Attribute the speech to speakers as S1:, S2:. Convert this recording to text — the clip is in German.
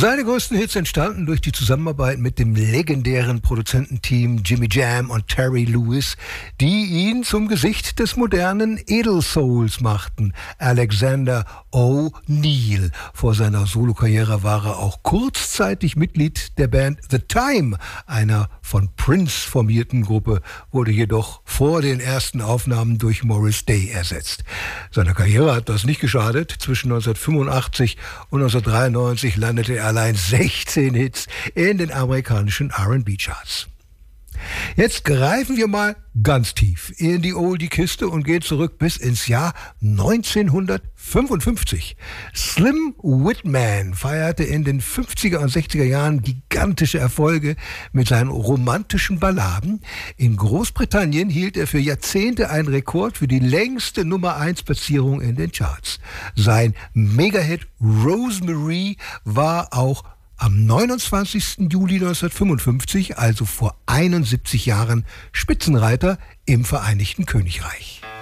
S1: Seine größten Hits entstanden durch die Zusammenarbeit mit dem legendären Produzententeam Jimmy Jam und Terry Lewis, die ihn zum Gesicht des modernen Edelsouls machten. Alexander O'Neal. Vor seiner Solokarriere war er auch kurzzeitig Mitglied der Band The Time, einer von Prince formierten Gruppe, wurde jedoch vor den ersten Aufnahmen durch Morris Day ersetzt. Seiner Karriere hat das nicht geschadet. Zwischen 1985 und 1993 landete er allein 16 Hits in den amerikanischen R&B-Charts. Jetzt greifen wir mal ganz tief in die Oldie-Kiste und gehen zurück bis ins Jahr 1955. Slim Whitman feierte in den 50er und 60er Jahren gigantische Erfolge mit seinen romantischen Balladen. In Großbritannien hielt er für Jahrzehnte einen Rekord für die längste Nummer-1-Platzierung in den Charts. Sein Mega-Hit Rosemary war auch am 29. Juli 1955, also vor 71 Jahren, Spitzenreiter im Vereinigten Königreich.